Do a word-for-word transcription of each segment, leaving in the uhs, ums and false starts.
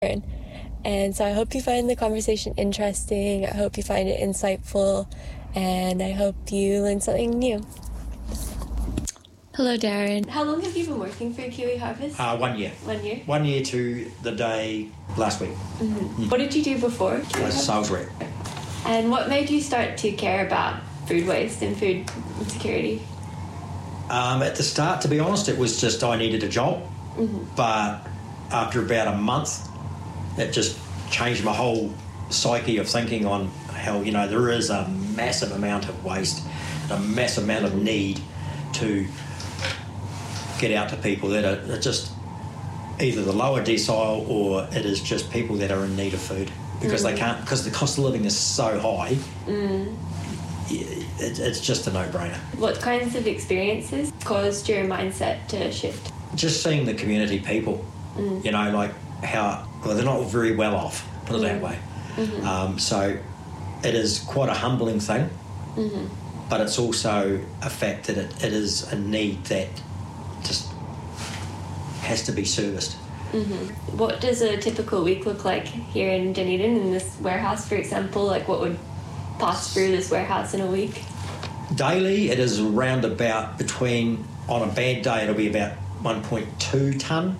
And so I hope you find the conversation interesting. I hope you find it insightful, and I hope you learn something new. Hello, Darren. How long have you been working for Kiwi Harvest? Uh, one year. One year? One year to the day last week. Mm-hmm. Mm. What did you do before? I was a sales rep. And what made you start to care about food waste and food insecurity? Um, at the start, to be honest, it was just I needed a job. Mm-hmm. But after about a month, it just changed my whole psyche of thinking on how, you know, there is a massive amount of waste, a massive amount of need to get out to people that are, are just either the lower decile, or it is just people that are in need of food because mm. they can't, because the cost of living is so high. Mm. It, it's just a no-brainer. What kinds of experiences caused your mindset to shift? Just seeing the community people, mm. you know, like how, well, they're not very well off, put it mm. that way. Mm-hmm. Um, so it is quite a humbling thing, mm-hmm. but it's also a fact that it, it is a need that just has to be serviced. Mm-hmm. What does a typical week look like here in Dunedin, in this warehouse, for example? Like, what would pass through this warehouse in a week? Daily, it is around about between, on a bad day, it'll be about one point two tonne.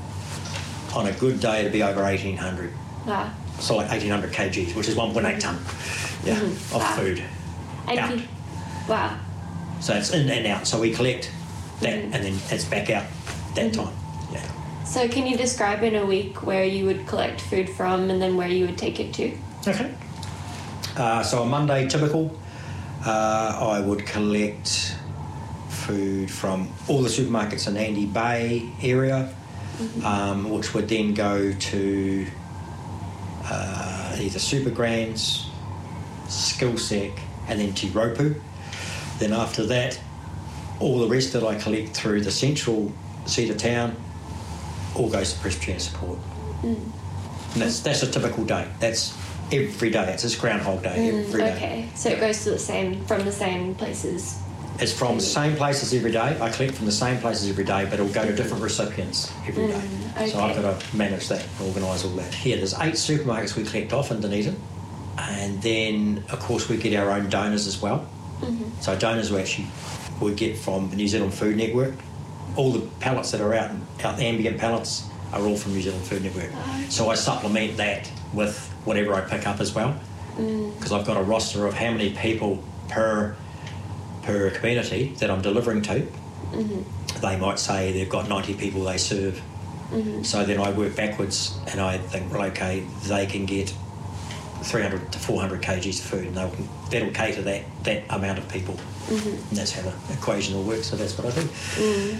On a good day, it'll be over eighteen hundred. Wow. So like eighteen hundred kilograms, which is one point eight tonne, yeah, mm-hmm. of wow. food. And out. You, wow. So it's in and out. So we collect that, mm-hmm. and then it's back out that mm-hmm. time. Yeah. So can you describe in a week where you would collect food from and then where you would take it to? Okay. Uh, so on Monday, typical, uh, I would collect food from all the supermarkets in Andy Bay area, mm-hmm. um, which would then go to uh, either Supergrands, Skillsec, and then Te Raupu. Then after that, all the rest that I collect through the central seat of town all goes to Presbyterian Support. Mm. And that's that's a typical day. That's every day. It's just Groundhog Day mm, every day. Okay, so it goes to the same, from the same places? It's from the same places every day. I collect from the same places every day, but it'll go to different recipients every mm, day. Okay. So I've got to manage that and organise all that. Here, there's eight supermarkets we collect off in Dunedin. And then, of course, we get our own donors as well. Mm-hmm. So donors we actually we get from the New Zealand Food Network. All the pallets that are out, out the ambient pallets are all from New Zealand Food Network. Oh, okay. So I supplement that with whatever I pick up as well, because mm. I've got a roster of how many people per per community that I'm delivering to. Mm-hmm. They might say they've got ninety people they serve. Mm-hmm. So then I work backwards and I think, well, okay, they can get three hundred to four hundred kilograms of food, and they'll, that'll cater that, that amount of people. Mm-hmm. And that's how the equation will work, so that's what I do. Mm.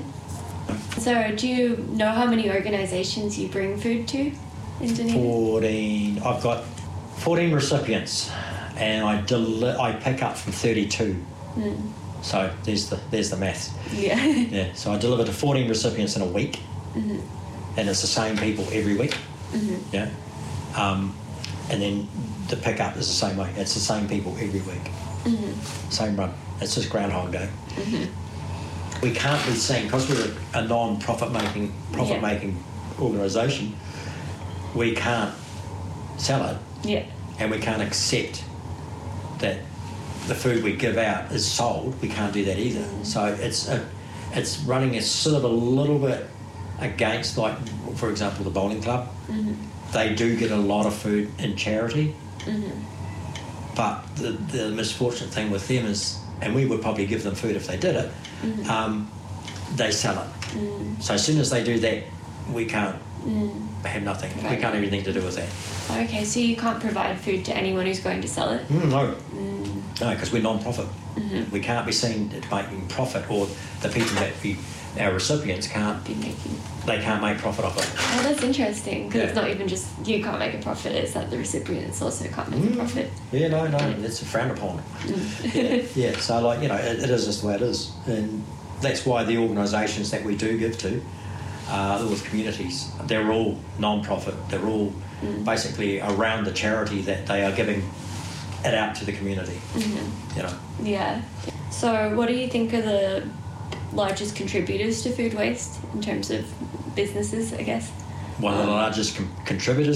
So do you know how many organisations you bring food to in Dunedin? fourteen. I've got fourteen recipients, and I deli- I pick up from thirty-two. Mm. So there's the there's the maths. Yeah. Yeah. So I deliver to fourteen recipients in a week, mm-hmm. and it's the same people every week. Mm-hmm. Yeah. Um, and then the pickup is the same way. It's the same people every week. Mm-hmm. Same run. It's just Groundhog Day. Mm-hmm. We can't be seen, because we're a non-profit making profit yeah. making organisation. We can't sell it. Yeah. And we can't accept that the food we give out is sold. We can't do that either. Mm-hmm. So it's a, it's running a sort of a little bit against, like, for example, the bowling club. Mm-hmm. They do get a lot of food in charity, mm-hmm. but the, the misfortunate thing with them is, and we would probably give them food if they did it, mm-hmm. um, they sell it. Mm. So as soon as they do that, we can't mm. have nothing. Right. We can't have anything to do with that. Okay, so you can't provide food to anyone who's going to sell it? Mm, no. Mm. No, because we're non-profit. Mm-hmm. We can't be seen making profit, or the people that we, our recipients can't be making. They can't make profit off it. Oh, that's interesting, because yeah. it's not even just you can't make a profit, it's that the recipients also can't make mm. a profit. Yeah, no, no, it's frowned upon. Mm. yeah, yeah, so, like, you know, it, it is just the way it is. And that's why the organisations that we do give to, uh, all the communities, they're all non-profit. They're all mm. basically around the charity that they are giving it out to the community, mm-hmm. you know. Yeah. So what do you think are the largest contributors to food waste in terms of businesses, I guess? one of the largest com- contributors